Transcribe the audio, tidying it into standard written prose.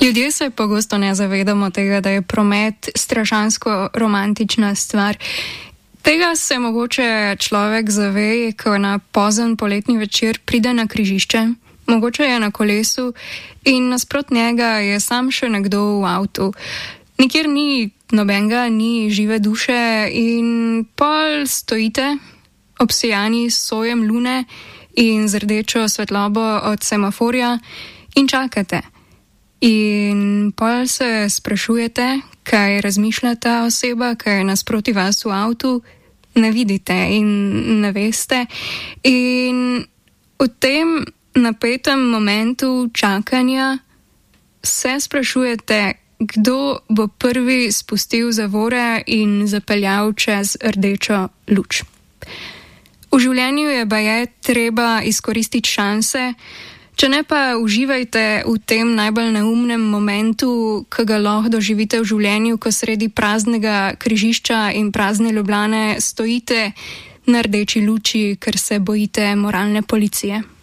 Ljudje se pogosto ne zavedamo tega, da je promet strašansko romantična stvar. Tega se mogoče človek zave, ko na pozen poletni večer pride na križišče, mogoče je na kolesu in nasprot njega je sam še nekdo v avtu. Nikjer ni nobenega, ni žive duše in pol stojite obsijani s sojem lune in z rdečo svetlobo od semaforja in čakate. In pol se sprašujete, kaj razmišlja ta oseba, kaj je nasproti vas v avtu, ne vidite in ne veste. In v tem napetem momentu čakanja se sprašujete, kdo bo prvi spustil zavore in zapeljal čez rdečo luč. V življenju je baje treba izkoristiti šanse, če ne pa uživajte v tem najbolj neumnem momentu, ki ga lahko doživite v življenju, ko sredi praznega križišča in prazne Ljubljane stojite na rdeči luči, ker se bojite moralne policije.